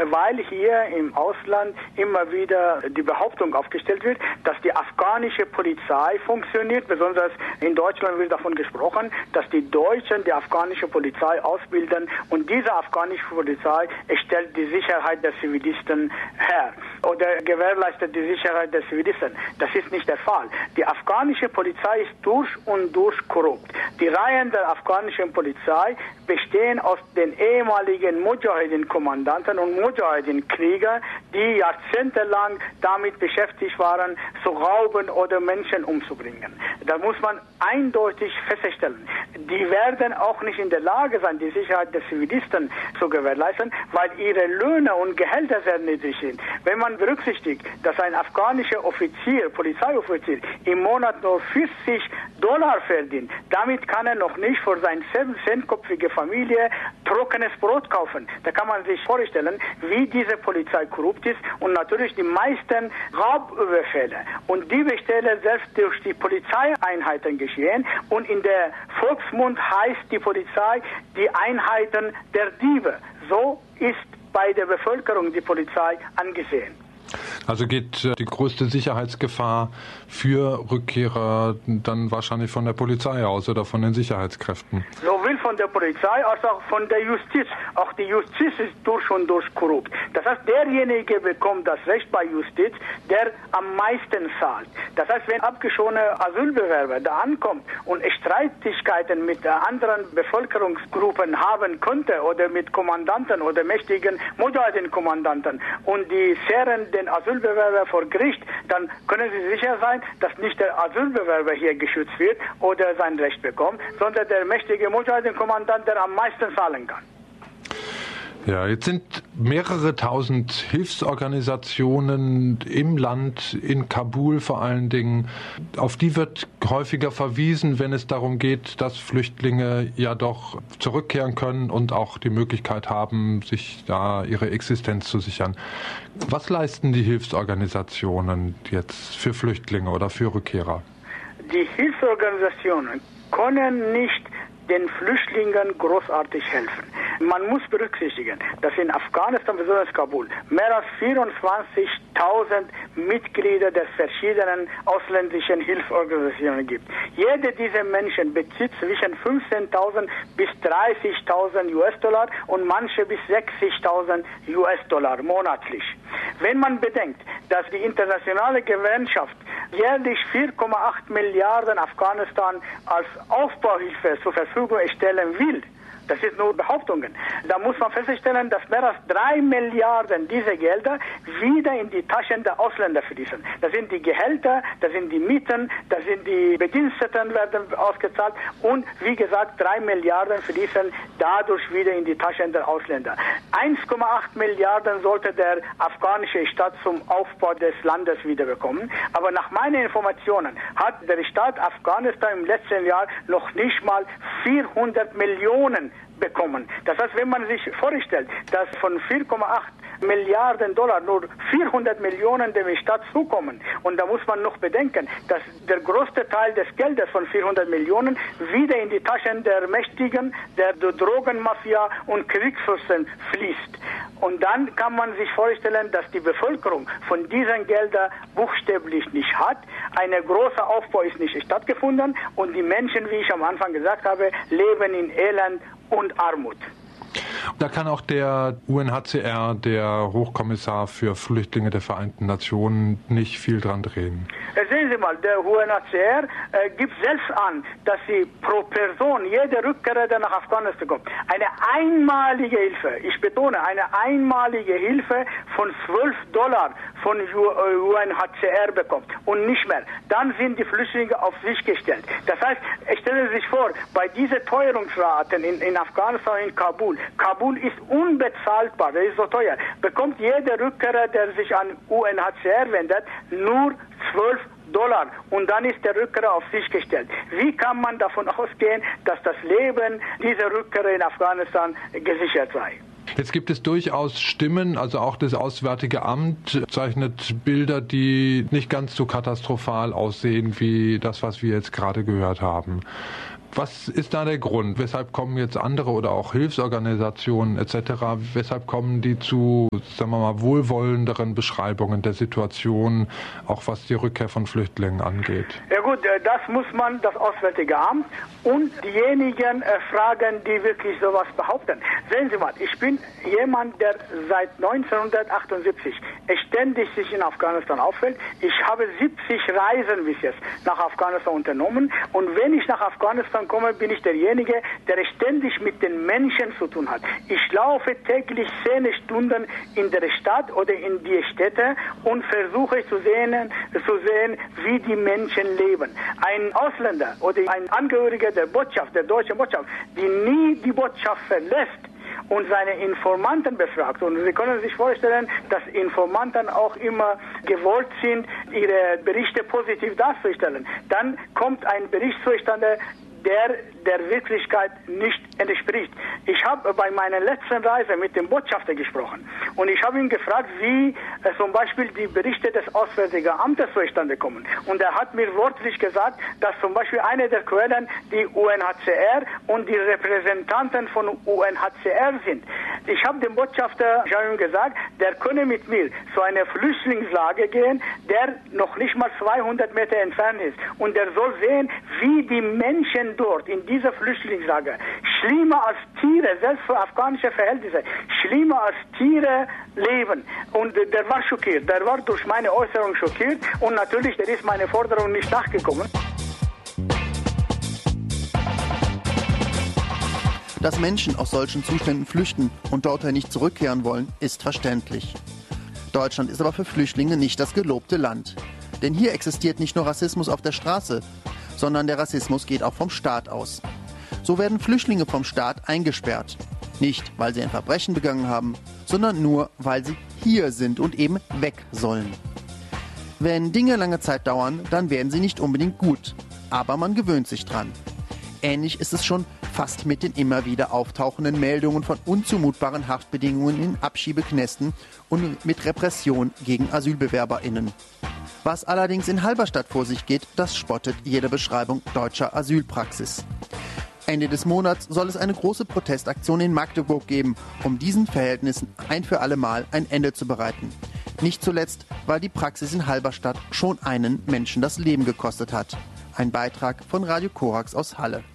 weil hier im Ausland immer wieder die Behauptung aufgestellt wird, dass die afghanische Polizei funktioniert. Besonders in Deutschland wird davon gesprochen, dass die Deutschen die afghanische Polizei ausbilden und diese afghanische Polizei stellt die Sicherheit der Zivilisten her oder gewährleistet die Sicherheit der Zivilisten. Das ist nicht der Fall. Die afghanische Polizei ist durch und durch korrupt. Die Reihen der afghanischen Polizei bestehen aus den ehemaligen Mujahedin-Kommandanten und Mujahedin-Krieger, die jahrzehntelang damit beschäftigt waren, zu rauben oder Menschen umzubringen. Da muss man eindeutig feststellen, die werden auch nicht in der Lage sein, die Sicherheit der Zivilisten zu gewährleisten, weil ihre Löhne und Gehälter sehr niedrig sind. Wenn man berücksichtigt, dass ein afghanischer Offizier, Polizeioffizier, im Monat nur $40 verdient, damit kann er noch nicht für seine 7-köpfige Familie trockenes Brot kaufen. Da kann man sich vorstellen, wie diese Polizei korrupt ist und natürlich die meisten Raubüberfälle und Diebstähle selbst durch die Polizeieinheiten geschehen und in der Volksmund heißt die Polizei die Einheiten der Diebe. So ist bei der Bevölkerung die Polizei angesehen. Also geht die größte Sicherheitsgefahr für Rückkehrer dann wahrscheinlich von der Polizei aus oder von den Sicherheitskräften? Sowohl von der Polizei als auch von der Justiz. Auch die Justiz ist durch und durch korrupt. Das heißt, derjenige bekommt das Recht bei Justiz, der am meisten zahlt. Das heißt, wenn abgeschobene Asylbewerber da ankommt und Streitigkeiten mit anderen Bevölkerungsgruppen haben könnte oder mit Kommandanten oder mächtigen Mujahedin-Kommandanten und die zehren den Asylbewerber vor Gericht, dann können Sie sicher sein, dass nicht der Asylbewerber hier geschützt wird oder sein Recht bekommt, sondern der mächtige Mujahedin-Kommandant, der am meisten zahlen kann. Ja, jetzt sind mehrere tausend Hilfsorganisationen im Land, in Kabul vor allen Dingen. Auf die wird häufiger verwiesen, wenn es darum geht, dass Flüchtlinge ja doch zurückkehren können und auch die Möglichkeit haben, sich da ihre Existenz zu sichern. Was leisten die Hilfsorganisationen jetzt für Flüchtlinge oder für Rückkehrer? Die Hilfsorganisationen können nicht den Flüchtlingen großartig helfen. Man muss berücksichtigen, dass in Afghanistan, besonders Kabul, mehr als 24.000 Mitglieder der verschiedenen ausländischen Hilfsorganisationen gibt. Jede dieser Menschen bezieht zwischen 15.000 bis 30.000 US-Dollar und manche bis 60.000 US-Dollar monatlich. Wenn man bedenkt, dass die internationale Gemeinschaft jährlich 4,8 Milliarden Afghanistan als Aufbauhilfe zur Verfügung stellen will, das ist nur Behauptungen. Da muss man feststellen, dass mehr als 3 Milliarden dieser Gelder wieder in die Taschen der Ausländer fließen. Das sind die Gehälter, das sind die Mieten, das sind die Bediensteten werden ausgezahlt und wie gesagt 3 Milliarden fließen dadurch wieder in die Taschen der Ausländer. 1,8 Milliarden sollte der afghanische Staat zum Aufbau des Landes wiederbekommen. Aber nach meinen Informationen hat der Staat Afghanistan im letzten Jahr noch nicht mal 400 Millionen bekommen. Das heißt, wenn man sich vorstellt, dass von 4,8 Milliarden Dollar nur 400 Millionen dem Staat zukommen und da muss man noch bedenken, dass der größte Teil des Geldes von 400 Millionen wieder in die Taschen der Mächtigen, der Drogenmafia und Kriegsfürsten fließt. Und dann kann man sich vorstellen, dass die Bevölkerung von diesen Geldern buchstäblich nicht hat. Ein großer Aufbau ist nicht stattgefunden und die Menschen, wie ich am Anfang gesagt habe, leben in Elend und Armut. Da kann auch der UNHCR, der Hochkommissar für Flüchtlinge der Vereinten Nationen, nicht viel dran drehen. Sehen Sie mal, der UNHCR gibt selbst an, dass sie pro Person, jeder Rückkehrer, der nach Afghanistan kommt, eine einmalige Hilfe, ich betone, eine einmalige Hilfe von $12 von UNHCR bekommt und nicht mehr. Dann sind die Flüchtlinge auf sich gestellt. Das heißt, stellen Sie sich vor, bei diesen Teuerungsraten in Afghanistan, in Kabul ist unbezahlbar, das ist so teuer, bekommt jeder Rückkehrer, der sich an UNHCR wendet, nur $12 und dann ist der Rückkehrer auf sich gestellt. Wie kann man davon ausgehen, dass das Leben dieser Rückkehrer in Afghanistan gesichert sei? Jetzt gibt es durchaus Stimmen, also auch das Auswärtige Amt zeichnet Bilder, die nicht ganz so katastrophal aussehen wie das, was wir jetzt gerade gehört haben. Was ist da der Grund? Weshalb kommen jetzt andere oder auch Hilfsorganisationen etc., weshalb kommen die zu, sagen wir mal, wohlwollenderen Beschreibungen der Situation, auch was die Rückkehr von Flüchtlingen angeht? Ja gut, das muss man das Auswärtige Amt und diejenigen fragen, die wirklich sowas behaupten. Sehen Sie mal, ich bin jemand, der seit 1978 ständig sich in Afghanistan aufhält. Ich habe 70 Reisen bis jetzt nach Afghanistan unternommen und wenn ich nach Afghanistan komme, bin ich derjenige, der ständig mit den Menschen zu tun hat. Ich laufe täglich 10 Stunden in der Stadt oder in die Städte und versuche zu sehen, wie die Menschen leben. Ein Ausländer oder ein Angehöriger der Botschaft, der deutschen Botschaft, die nie die Botschaft verlässt und seine Informanten befragt. Und Sie können sich vorstellen, dass Informanten auch immer gewollt sind, ihre Berichte positiv darzustellen. Dann kommt ein Bericht zustande, der Wirklichkeit nicht entspricht. Ich habe bei meiner letzten Reise mit dem Botschafter gesprochen und ich habe ihn gefragt, wie zum Beispiel die Berichte des Auswärtigen Amtes zustande kommen. Und er hat mir wortlich gesagt, dass zum Beispiel eine der Quellen die UNHCR und die Repräsentanten von UNHCR sind. Ich habe dem Botschafter ihm gesagt, der könne mit mir zu einer Flüchtlingslage gehen, der noch nicht mal 200 Meter entfernt ist. Und der soll sehen, wie die Menschen dort in dieser Flüchtlingslager schlimmer als Tiere, selbst für afghanische Verhältnisse, schlimmer als Tiere leben. Und der war schockiert. Der war durch meine Äußerung schockiert und natürlich, der ist meine Forderung nicht nachgekommen. Dass Menschen aus solchen Zuständen flüchten und dorthin nicht zurückkehren wollen, ist verständlich. Deutschland ist aber für Flüchtlinge nicht das gelobte Land. Denn hier existiert nicht nur Rassismus auf der Straße, sondern der Rassismus geht auch vom Staat aus. So werden Flüchtlinge vom Staat eingesperrt. Nicht, weil sie ein Verbrechen begangen haben, sondern nur, weil sie hier sind und eben weg sollen. Wenn Dinge lange Zeit dauern, dann werden sie nicht unbedingt gut. Aber man gewöhnt sich dran. Ähnlich ist es schon fast mit den immer wieder auftauchenden Meldungen von unzumutbaren Haftbedingungen in Abschiebeknästen und mit Repression gegen AsylbewerberInnen. Was allerdings in Halberstadt vor sich geht, das spottet jede Beschreibung deutscher Asylpraxis. Ende des Monats soll es eine große Protestaktion in Magdeburg geben, um diesen Verhältnissen ein für alle Mal ein Ende zu bereiten. Nicht zuletzt, weil die Praxis in Halberstadt schon einen Menschen das Leben gekostet hat. Ein Beitrag von Radio Korax aus Halle.